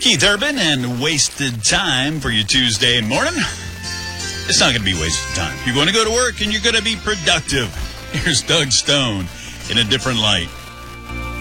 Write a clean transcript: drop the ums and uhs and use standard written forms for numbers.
Keith Urban and Wasted Time for your Tuesday morning. It's not going to be wasted time. You're going to go to work and you're going to be productive. Here's Doug Stone in a different light.